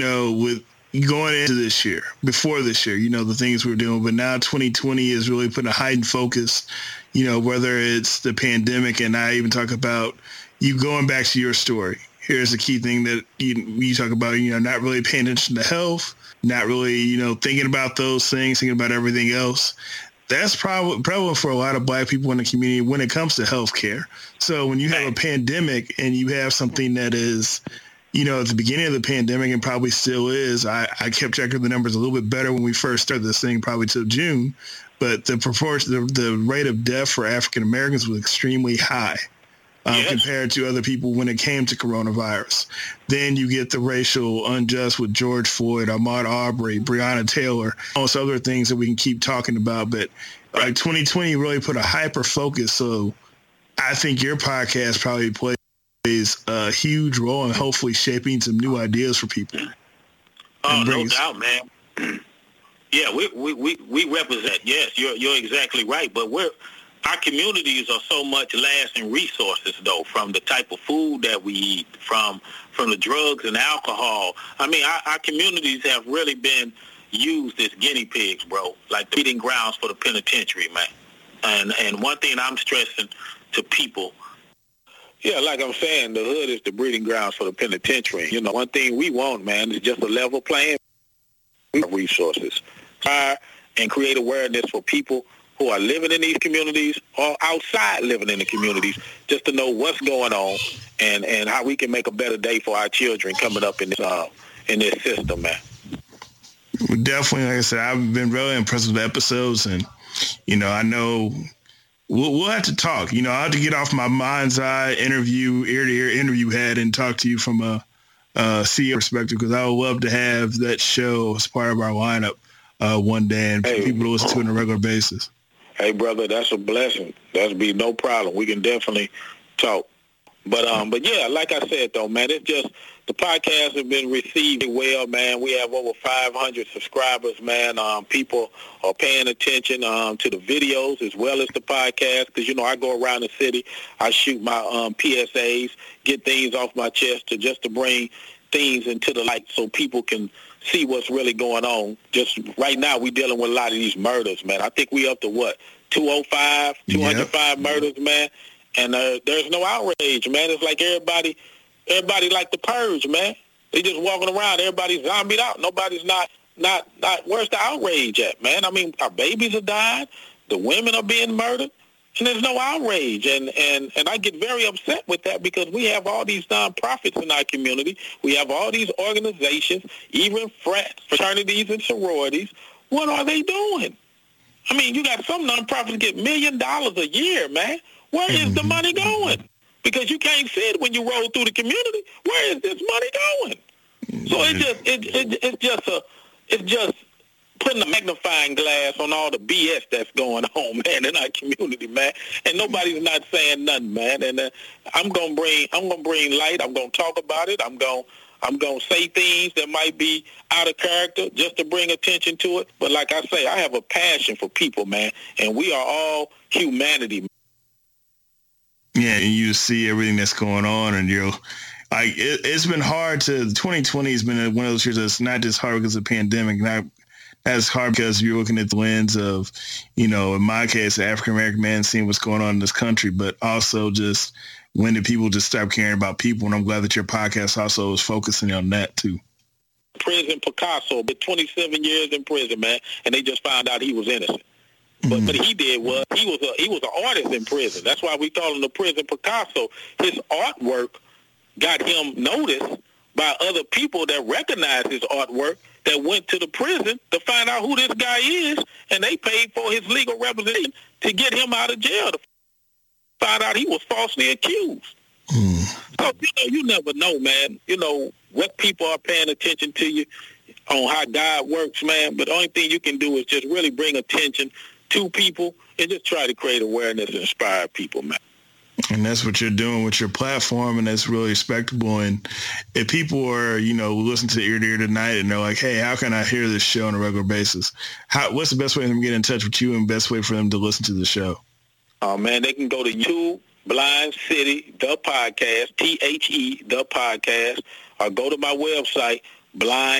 with going into this year, before this year, the things we're doing, but now 2020 is really putting a heightened focus, whether it's the pandemic, and I even talk about you going back to your story. Here's the key thing that you talk about, not really paying attention to health, not really, thinking about those things, thinking about everything else. That's probably prevalent for a lot of Black people in the community when it comes to healthcare. So when you have a pandemic and you have something that is, at the beginning of the pandemic, and probably still is, I kept track of the numbers a little bit better when we first started this thing, probably till June, but the proportion, the rate of death for African Americans was extremely high compared to other people when it came to coronavirus. Then you get the racial unjust with George Floyd, Ahmaud Arbery, Breonna Taylor, all those other things that we can keep talking about. But 2020 really put a hyper focus. So I think your podcast probably plays a huge role in hopefully shaping some new ideas for people. Oh, no doubt, man. Yeah, we represent. Yes, you're exactly right. But our communities are so much less in resources, though, from the type of food that we eat, from the drugs and alcohol. I mean, our communities have really been used as guinea pigs, bro, like feeding grounds for the penitentiary, man. And one thing I'm stressing to people, like I'm saying, the hood is the breeding grounds for the penitentiary. One thing we want, man, is just a level playing resources and create awareness for people who are living in these communities or outside living in the communities, just to know what's going on and how we can make a better day for our children coming up in this system, man. Definitely, like I said, I've been really impressed with the episodes, and I know we'll have to talk. I'll have to get off my mind's eye interview, ear-to-ear interview head, and talk to you from a CEO perspective, because I would love to have that show as part of our lineup one day, and for people to listen to it on a regular basis. Hey, brother, that's a blessing. That'll be no problem. We can definitely talk. But yeah, like I said, though, man, it's just the podcast has been received well, man. We have over 500 subscribers, man. People are paying attention to the videos as well as the podcast, because, I go around the city. I shoot my PSAs, get things off my chest just to bring things into the light so people can see what's really going on. Just right now, we're dealing with a lot of these murders, man. I think we up to, 205 murders, man. And there's no outrage, man. It's like everybody like the purge, man. They just walking around. Everybody's zombied out. Nobody's not. Where's the outrage at, man? I mean, our babies are dying. The women are being murdered. And there's no outrage. And I get very upset with that, because we have all these nonprofits in our community. We have all these organizations, even fraternities and sororities. What are they doing? I mean, you got some nonprofits get $1 million a year, man. Where is the money going? Because you can't see it when you roll through the community. Where is this money going? So it's just putting a magnifying glass on all the BS that's going on, man, in our community, man. And nobody's not saying nothing, man. And I'm gonna bring light. I'm gonna talk about it. I'm gonna say things that might be out of character just to bring attention to it. But like I say, I have a passion for people, man, and we are all humanity. Yeah, and you see everything that's going on, and it's been hard to. 2020 has been one of those years that's not just hard because of the pandemic, not as hard because you're looking at the lens of, in my case, the African American man, seeing what's going on in this country, but also just when did people just stop caring about people? And I'm glad that your podcast also is focusing on that too. Prison Picasso, but 27 years in prison, man, and they just found out he was innocent. But what he did was he was an artist in prison. That's why we call him the Prison Picasso. His artwork got him noticed by other people that recognized his artwork, that went to the prison to find out who this guy is, and they paid for his legal representation to get him out of jail, to find out he was falsely accused. So, you never know, man, what people are paying attention to you on how God works, man. But the only thing you can do is just really bring attention to people and just try to create awareness and inspire people, man. And that's what you're doing with your platform, and that's really respectable. And if people are, listening to Ear to Ear tonight and they're like, hey, how can I hear this show on a regular basis? What's the best way for them to get in touch with you and best way for them to listen to the show? Oh, man, they can go to YouTube, Blind City, the podcast, THE, the podcast, or go to my website, blind